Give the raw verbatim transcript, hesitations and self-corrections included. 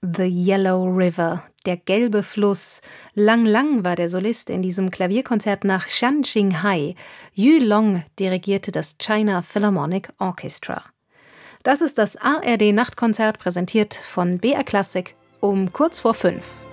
The Yellow River, der gelbe Fluss. Lang Lang war der Solist in diesem Klavierkonzert nach Shan Qinghai. Yu Long dirigierte das China Philharmonic Orchestra. Das ist das A R D-Nachtkonzert, präsentiert von B R Klassik um kurz vor fünf.